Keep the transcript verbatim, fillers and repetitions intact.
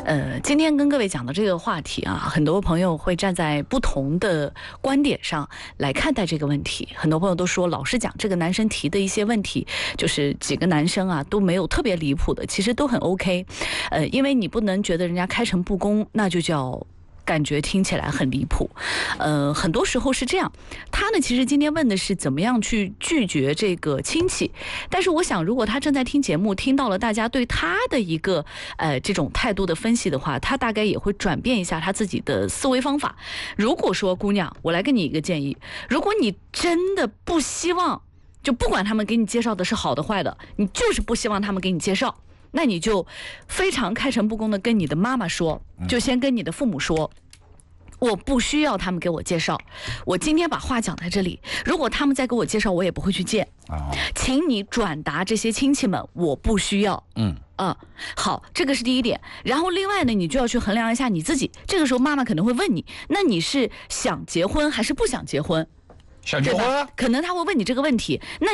呃，今天跟各位讲的这个话题啊，很多朋友会站在不同的观点上来看待这个问题。很多朋友都说，老实讲，这个男生提的一些问题，就是几个男生啊都没有特别离谱的，其实都很 OK。呃，因为你不能觉得人家开诚布公，那就叫感觉听起来很离谱。呃，很多时候是这样。他呢，其实今天问的是怎么样去拒绝这个亲戚，但是我想，如果他正在听节目，听到了大家对他的一个呃这种态度的分析的话，他大概也会转变一下他自己的思维方法。如果说姑娘，我来给你一个建议，如果你真的不希望，就不管他们给你介绍的是好的坏的，你就是不希望他们给你介绍，那你就非常开诚布公的跟你的妈妈说，就先跟你的父母说，我不需要他们给我介绍，我今天把话讲在这里，如果他们再给我介绍，我也不会去见，请你转达这些亲戚们，我不需要。嗯啊，好，这个是第一点。然后另外呢，你就要去衡量一下你自己。这个时候妈妈可能会问你，那你是想结婚还是不想结婚？ 想结婚啊？ 可能他会问你这个问题。那